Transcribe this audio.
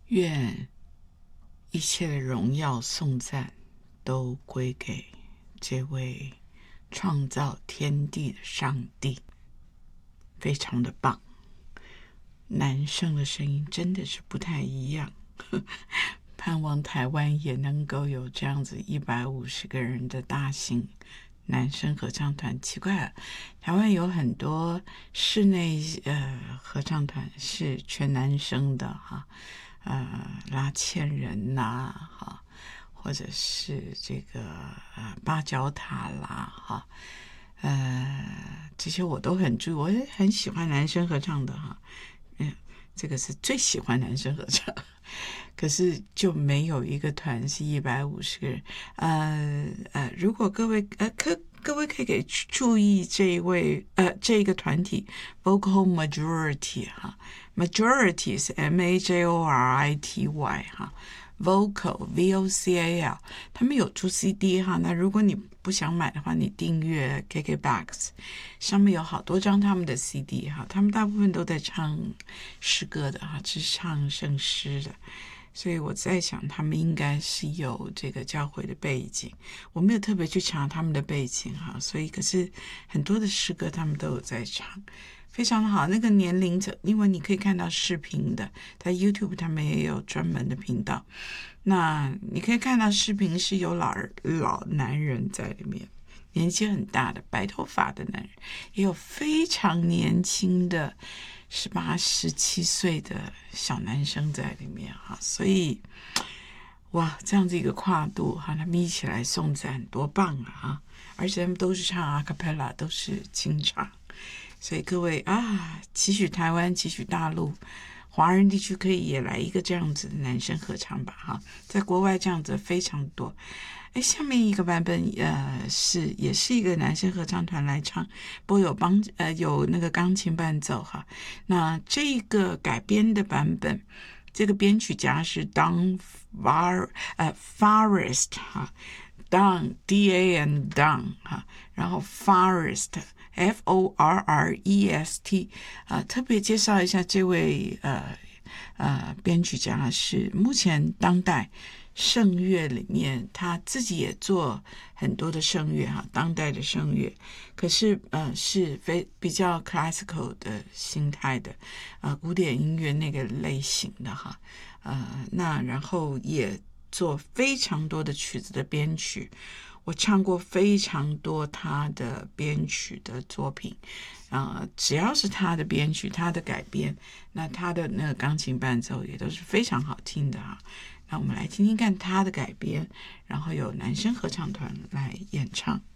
愿一切的荣耀颂赞都归给这位创造天地的上帝，非常的棒。男生的声音真的是不太一样，盼望台湾也能够有这样子150个人的大型男生合唱团。奇怪了，台湾有很多室内合唱团是全男生的哈，拉纤人呐哈，或者是这个八角塔啦哈，这些我都很注意，我也很喜欢男生合唱的哈。这个是最喜欢男生合唱，可是就没有一个团是150个人。如果各位可以注意这一个团体 Vocal Majority 哈 ，Majority 是 MAJORITY 哈。Vocal VOCAL 他们有出 CD 哈，那如果你不想买的话，你订阅 KKBOX 上面有好多张他们的 CD 哈，他们大部分都在唱诗歌的哈，是唱圣诗的，所以我在想他们应该是有这个教会的背景，我没有特别去查他们的背景哈，所以可是很多的诗歌他们都有在唱，非常的好。那个年龄层，因为你可以看到视频的，在 YouTube 他们也有专门的频道，那你可以看到视频是有老男人在里面，年纪很大的白头发的男人，也有非常年轻的18、17岁的小男生在里面哈，所以哇，这样子一个跨度哈，他们一起来颂赞多棒啊！而且他们都是唱阿卡贝拉，都是清唱，所以各位啊，期许台湾，期许大陆华人地区可以也来一个这样子的男生合唱吧哈，在国外这样子非常多。下面一个版本也是一个男生合唱团来唱，不过有那个钢琴伴奏哈。那这个改编的版本，这个编曲家是 Don Forrest 哈 ，Don D-A-N Don 哈，然后 Forrest F-O-R-R-E-S-T 特别介绍一下这位编曲家是目前当代圣乐里面，他自己也做很多的圣乐哈，当代的圣乐，可是是比较 classical 的形态的古典音乐那个类型的哈，那然后也做非常多的曲子的编曲，我唱过非常多他的编曲的作品，只要是他的编曲，他的改编，那他的那个钢琴伴奏也都是非常好听的哈。那我们来听听看他的改编，然后有男生合唱团来演唱。